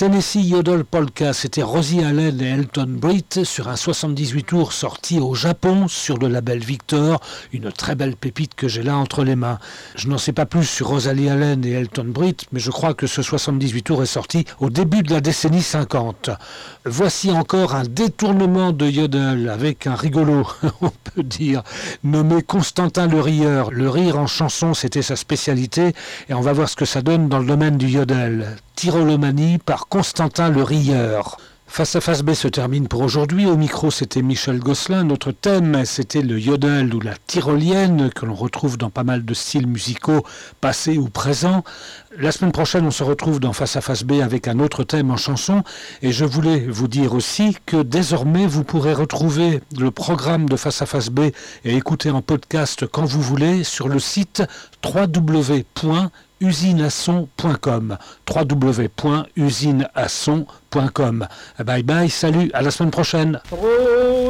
Tennessee Yodel Polka, c'était Rosie Allen et Elton Britt sur un 78 tours sorti au Japon sur le label Victor, une très belle pépite que j'ai là entre les mains. Je n'en sais pas plus sur Rosalie Allen et Elton Britt, mais je crois que ce 78 tours est sorti au début de la décennie 50. Voici encore un détournement de Yodel avec un rigolo, on peut dire, nommé Constantin le Rieur. Le rire en chanson, c'était sa spécialité et on va voir ce que ça donne dans le domaine du Yodel. Tyrolomanie par Constantin le Rieur. Face à Face B se termine pour aujourd'hui. Au micro, c'était Michel Gosselin. Notre thème, c'était le yodel ou la tyrolienne, que l'on retrouve dans pas mal de styles musicaux, passés ou présents. La semaine prochaine, on se retrouve dans Face à Face B avec un autre thème en chanson. Et je voulais vous dire aussi que désormais, vous pourrez retrouver le programme de Face à Face B et écouter en podcast quand vous voulez sur le site www.usineasson.com www.usineasson.com. Bye bye, salut, à la semaine prochaine.